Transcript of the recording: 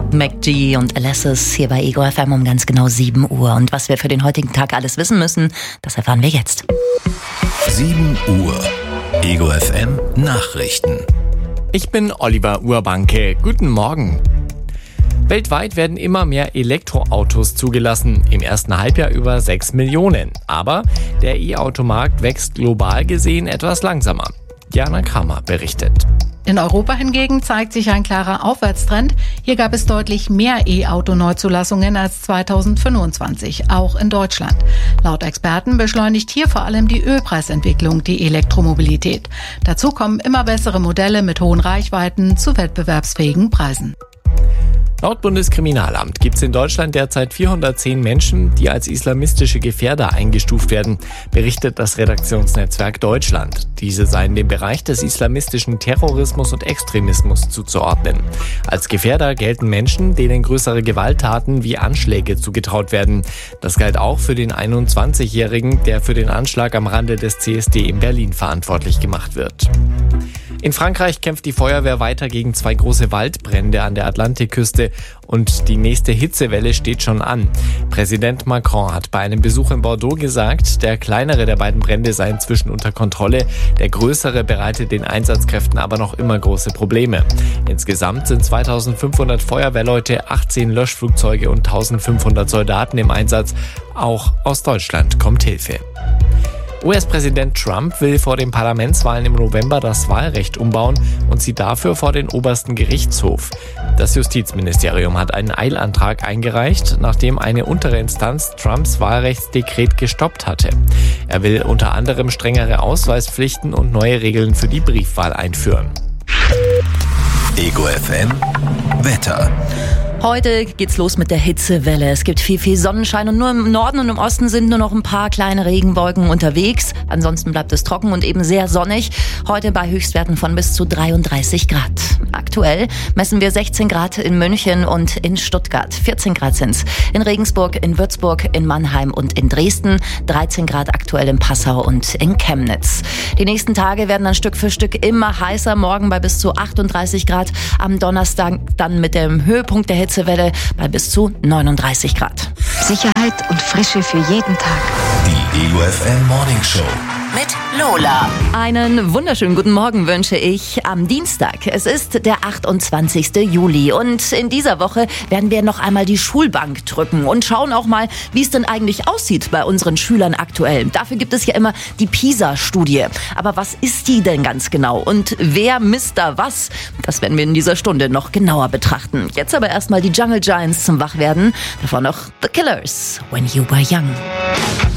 MacG und Alessis hier bei Ego FM um ganz genau 7 Uhr. Und was wir für den heutigen Tag alles wissen müssen, das erfahren wir jetzt. 7 Uhr. Ego FM Nachrichten. Ich bin Oliver Urbanke. Guten Morgen. Weltweit werden immer mehr Elektroautos zugelassen. Im ersten Halbjahr über 6 Millionen. Aber der E-Automarkt wächst global gesehen etwas langsamer. Jana Kramer berichtet. In Europa hingegen zeigt sich ein klarer Aufwärtstrend. Hier gab es deutlich mehr E-Auto-Neuzulassungen als 2025, auch in Deutschland. Laut Experten beschleunigt hier vor allem die Ölpreisentwicklung die Elektromobilität. Dazu kommen immer bessere Modelle mit hohen Reichweiten zu wettbewerbsfähigen Preisen. Laut Bundeskriminalamt gibt es in Deutschland derzeit 410 Menschen, die als islamistische Gefährder eingestuft werden, berichtet das Redaktionsnetzwerk Deutschland. Diese seien dem Bereich des islamistischen Terrorismus und Extremismus zuzuordnen. Als Gefährder gelten Menschen, denen größere Gewalttaten wie Anschläge zugetraut werden. Das galt auch für den 21-Jährigen, der für den Anschlag am Rande des CSD in Berlin verantwortlich gemacht wird. In Frankreich kämpft die Feuerwehr weiter gegen 2 große Waldbrände an der Atlantikküste und die nächste Hitzewelle steht schon an. Präsident Macron hat bei einem Besuch in Bordeaux gesagt, der kleinere der beiden Brände sei inzwischen unter Kontrolle, der größere bereitet den Einsatzkräften aber noch immer große Probleme. Insgesamt sind 2500 Feuerwehrleute, 18 Löschflugzeuge und 1500 Soldaten im Einsatz. Auch aus Deutschland kommt Hilfe. US-Präsident Trump will vor den Parlamentswahlen im November das Wahlrecht umbauen und zieht dafür vor den obersten Gerichtshof. Das Justizministerium hat einen Eilantrag eingereicht, nachdem eine untere Instanz Trumps Wahlrechtsdekret gestoppt hatte. Er will unter anderem strengere Ausweispflichten und neue Regeln für die Briefwahl einführen. Ego FM Wetter. Heute geht's los mit der Hitzewelle. Es gibt viel Sonnenschein und nur im Norden und im Osten sind nur noch ein paar kleine Regenwolken unterwegs. Ansonsten bleibt es trocken und eben sehr sonnig. Heute bei Höchstwerten von bis zu 33 Grad. Aktuell messen wir 16 Grad in München und in Stuttgart. 14 Grad sind's in Regensburg, in Würzburg, in Mannheim und in Dresden. 13 Grad aktuell in Passau und in Chemnitz. Die nächsten Tage werden dann Stück für Stück immer heißer. Morgen bei bis zu 38 Grad. Am Donnerstag dann mit dem Höhepunkt der Hitzewelle bei bis zu 39 Grad. Sicherheit und Frische für jeden Tag. Die Ego FM Morning Show. Mit Lola. Einen wunderschönen guten Morgen wünsche ich am Dienstag. Es ist der 28. Juli und in dieser Woche werden wir noch einmal die Schulbank drücken und schauen auch mal, wie es denn eigentlich aussieht bei unseren Schülern aktuell. Dafür gibt es ja immer die PISA-Studie. Aber was ist die denn ganz genau und wer misst da was? Das werden wir in dieser Stunde noch genauer betrachten. Jetzt aber erstmal die Jungle Giants zum Wachwerden. Davor noch The Killers, When You Were Young.